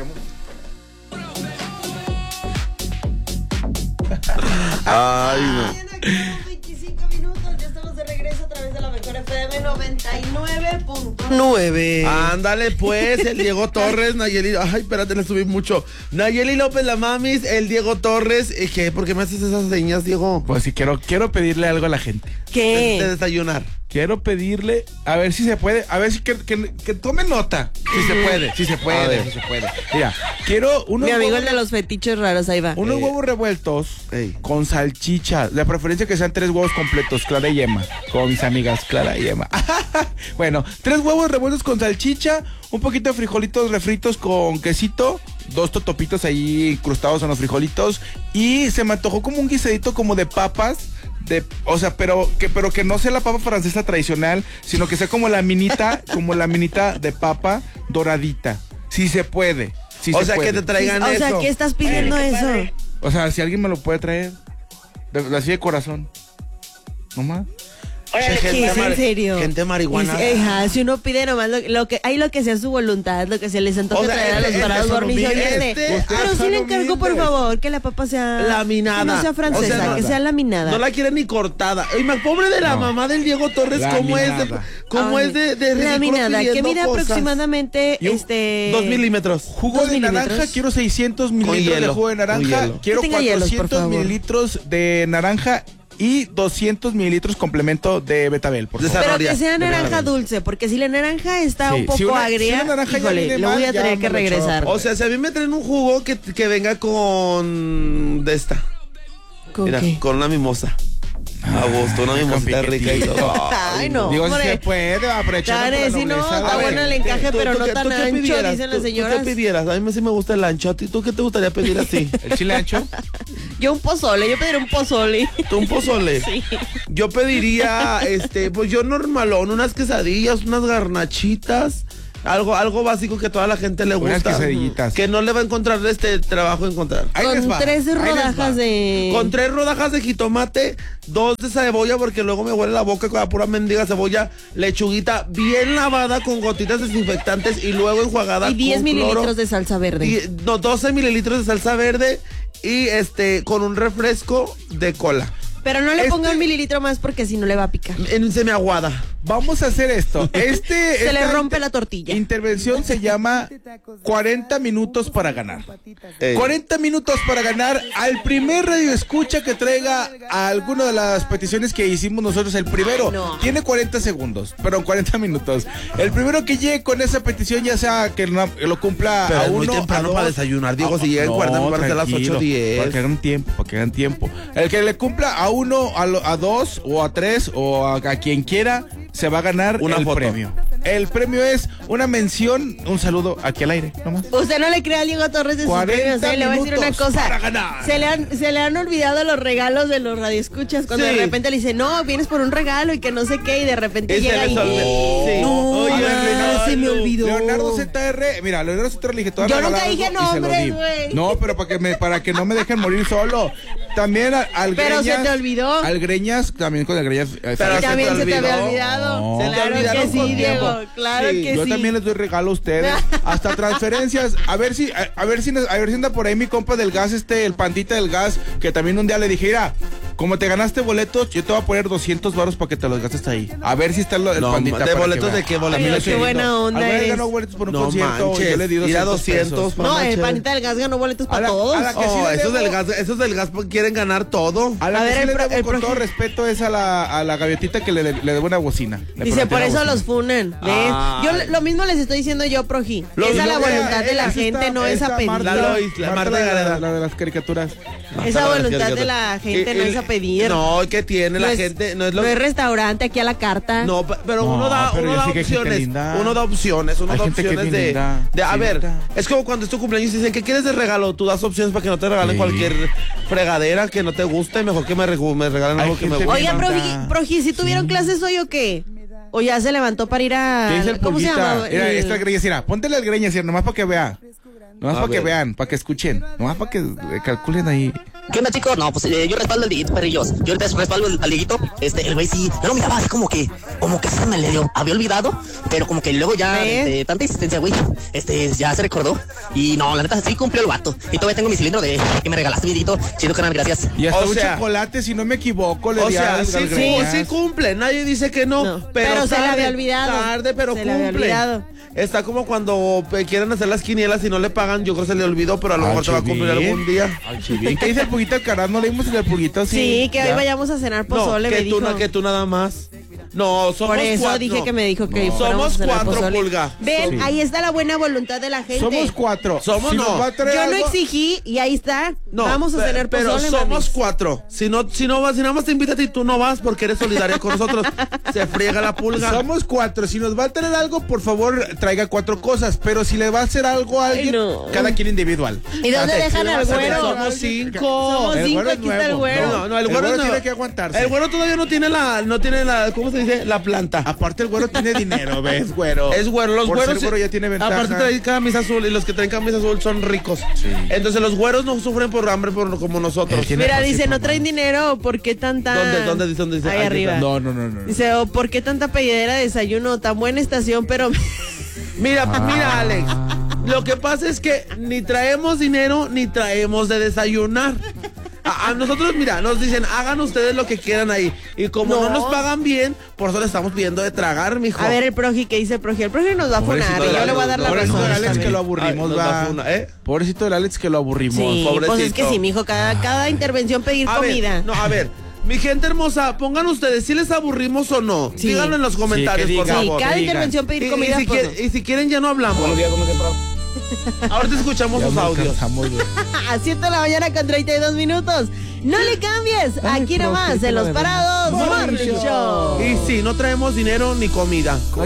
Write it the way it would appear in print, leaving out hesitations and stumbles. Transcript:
regresemos. Ay, no. 25 minutos, ya estamos de regreso a través de la mejor FM 99.9. Ándale pues, el Diego Torres, Nayeli. Ay, espérate, le subí mucho. Nayeli López, la mamis, el Diego Torres. ¿Qué? ¿Por qué me haces esas señas, Diego? Pues sí, quiero pedirle algo a la gente. ¿Qué? De desayunar. Quiero pedirle, a ver si se puede, a ver si que tome nota. Si se puede, si se A puede, ver. si se puede. Mira, quiero unos Mi amigo el huevos, de los fetiches raros, ahí va. unos huevos revueltos Ey. con salchicha. De preferencia que sean 3 huevos completos, clara y yema. Con mis amigas, Clara y Yema. Bueno, 3 huevos revueltos con salchicha, un poquito de frijolitos refritos con quesito, 2 totopitos ahí incrustados en los frijolitos. Y se me antojó como un guisadito como de papas. O sea, pero que no sea la papa francesa tradicional, sino que sea como la minita de papa doradita. Si se puede. Si O se sea, puede. que te traigan O eso. sea, ¿qué estás pidiendo eso? O sea, si alguien me lo puede traer. Así de corazón. ¿No más? ¿Qué es en serio? Gente marihuana. Si uno pide nomás lo que sea su voluntad, lo que se les antoje O sea, traer a los parados gornillos. Pero sí le encargo, por favor, que la papa sea laminada. que no sea francesa, O sea, que sea laminada. No la quieren ni cortada. Ay, pobre de la No. mamá del Diego Torres, ¿cómo es de ridículo laminada, que pidiendo mide cosas? aproximadamente 2 milímetros. Jugo 2 de naranja, milímetros. quiero 600 mililitros de hielo, jugo de con naranja. hielo. Quiero Que tenga hielos, por 400 favor. mililitros de naranja y 200 mililitros complemento de betabel, por De favor. Pero zanahoria. que sea De naranja zanahoria. dulce, porque si la naranja está Sí, un poco si una agria, naranja ya híjole, viene lo voy mal, a ya tener que me lo echó a regresar. perder. O sea, si a mí me traen un jugo que venga con de esta. ¿Con Mira, qué? con una mimosa. A gusto, una mimosita rica y todo. Ay, no, Digo, si hombre. se puede, aprovechando Dale, por la si no, nobleza. está A ver, bueno el encaje, pero no tan qué ancho, pidieras? dicen las ¿Tú señoras. qué pidieras? A mí sí me gusta el ancho. ¿A ti tú qué te gustaría pedir así? ¿el chile ancho? Yo un pozole, yo pediría un pozole. ¿Tú un pozole? Sí. Yo pediría, pues yo normalón, unas quesadillas, unas garnachitas. Algo básico que a toda la gente le Unas gusta. quesadillitas. Que no le va a encontrar trabajo encontrar. Ahí les Con va, 3 ahí les va. rodajas de... Con 3 rodajas de jitomate, 2 de cebolla, porque luego me huele la boca con la pura mendiga cebolla, lechuguita bien lavada con gotitas desinfectantes y luego enjuagada Y 10 con mililitros cloro. de salsa verde. 12 mililitros de salsa verde y con un refresco de cola. Pero no le ponga un mililitro más porque si no le va a picar. En semiaguada. Vamos a hacer esto. Se le esta rompe la tortilla. Intervención se llama 40 minutos para ganar. Ey. 40 minutos para ganar al primer radioescucha que traiga a alguna de las peticiones que hicimos nosotros. El primero No. tiene 40 segundos, pero 40 minutos. El primero que llegue con esa petición, ya sea que lo cumpla Pero a es uno, muy temprano a dos. para desayunar. Digo, si llega en 40 me parece a las tranquilo, 8:10. Para que hagan tiempo, El que le cumpla a uno, a dos, o a 3, o a quien quiera, se va a ganar Una el foto. premio. El premio es una mención, un saludo aquí al aire, nomás. Usted no le crea a Diego Torres de sus 40 premios, le voy a decir una minutos cosa. para ganar. Se le han olvidado los regalos de los radioescuchas cuando Sí. de repente le dice, no, vienes por un regalo y que no sé qué, y de repente Y se llega les olvidó. Sí. No, Oye, se me olvidó. Leonardo ZR, mira, Leonardo ZR le dije, te voy a Yo regalar nunca dije algo y se lo nombres, di. güey. No, pero para que no me dejen morir solo. También al Pero Greñas. se te olvidó. Al Greñas, también con el Greñas. Pero Y también se te había olvidado. No. Se te Claro olvidaron que sí, con Diego. tiempo. Claro Sí. que Yo sí. también les doy regalo a ustedes. Hasta transferencias. A ver si anda por ahí mi compa del gas, el pandita del gas, que también un día le dije, mira, como te ganaste boletos, yo te voy a poner 200 varos para que te los gastes ahí. A ver si está el No, pandita. ¿de para boletos que de vea. qué boletos? Ay, También qué le buena onda Alguna vez eres. ganó boletos por un No concierto. manches, Yo le di ir a 200 200 pesos. No, el manches. panita del gas ganó boletos A para la- todos. a la que sí Oh, le esos debo- del gas quieren ganar todo. A la A que ver, sí el le pro- debo el con todo profe- respeto es a la gaviotita que le debo una bocina. Le Dice, prometí por una eso bocina. los funan. ¿Ves? Ah. Yo lo mismo les estoy diciendo yo, Proji. Lo- Esa es la lo- voluntad de la esa gente, está- no es a esa pedir. Marta- La Lois, la Marta Gareda. la de las caricaturas. Esa voluntad de la gente no es a pedir. No, ¿qué tiene la No es- gente? No es lo No es restaurante aquí a la carta. No, pero No, uno da pero yo sé que hay gente opciones. linda. Uno da opciones, Hay gente que es bien linda. a Sí, ver, neta. es como cuando es tu cumpleaños y dicen, ¿qué quieres de regalo? Tú das opciones para que no te regalen Sí. cualquier fregadera que no te guste, mejor que me regalen Hay algo que me gente guste. Oigan, linda. Proji, ¿sí tuvieron clases hoy o qué? ¿O ya se levantó para ir a... ¿Qué dice el ¿Cómo se Pulguita? llama? Mira, esta Greñas, mira, póntele el Greñas, nomás para que vea. Nomás para que vean, para que escuchen. Nomás para que calculen ahí. ¿Qué onda, chicos? No, pues yo respaldo al Dieguito Perrillos. Yo ahorita respaldo al Dieguito. El güey sí, yo lo miraba así como que se me le dio. Había olvidado, pero como que luego ya, tanta insistencia, güey, ya se recordó. Y no, la neta sí cumplió el vato. Y todavía tengo mi cilindro de que me regalaste, Dieguito. Chido, carnal, gracias. Y hasta un chocolate, si no me equivoco, le di al sí cumple. Nadie dice que no. Pero se le había olvidado. Tarde, pero se le había olvidado. Está como cuando quieren hacer las quinielas y no le pagan, yo creo que se le olvidó, pero a lo mejor te va a cumplir algún día. ¿Qué dice el Puguito del Canal? ¿No leímos el Puguito? Sí, que hoy vayamos a cenar pozole, me dijo. Que tú nada más. No, somos Por eso 4. dije que me dijo que somos 4, Pulga. Ven, ahí está la buena voluntad de la gente. Somos 4. Somos si no. Yo no exigí y ahí está. Vamos a cenar pozole, pero somos 4. Si no vas, si nada más te invitas y tú no vas porque eres solidaria con nosotros, se friega la Pulga. Somos 4. Si nos va a tener algo, por favor, traiga 4 cosas. Pero si le va a hacer algo a alguien, cada quien individual. ¿Y dónde dejan al güero? Somos 5. Somos 5, aquí está el güero. No, el güero tiene que aguantarse. El güero todavía no tiene la, ¿cómo se dice? La planta. Aparte el güero tiene dinero, ¿ves, güero? Es güero, los Por güeros ser güero ya tiene ventaja. Aparte trae camisa azul y los que traen camisa azul son ricos. Sí. Entonces los güeros no sufren por hambre como nosotros. Mira, dice, no traen dinero, ¿por qué tanta? ¿Dónde dice? Ahí arriba. No. Dice, ¿por qué tanta pedidera de desayuno? Tan buena estación, pero... Mira, Alex. Lo que pasa es que ni traemos dinero ni traemos de desayunar. A nosotros, mira, nos dicen, hagan ustedes lo que quieran ahí. Y como no nos pagan bien, por eso le estamos pidiendo de tragar, mijo. A ver, el proji, ¿qué dice el proji? El proji nos va a funar y yo le voy a dar la razón. Pobrecito del Alex que lo aburrimos, Pobrecito del Alex que lo aburrimos. Sí, pues es que sí, mijo, cada intervención pedir comida. A ver. Mi gente hermosa, pongan ustedes si les aburrimos o no. Sí. Díganlo en los comentarios, por favor. Sí, cada intervención pedir comida. Y si quieren ya no hablamos. Buenos días, ¿cómo se llama? Ahorita escuchamos los audios. A 7 de la mañana con 32 minutos. No le cambies. Aquí nomás, en Los Parados Morning Show. Y sí, no traemos dinero ni comida.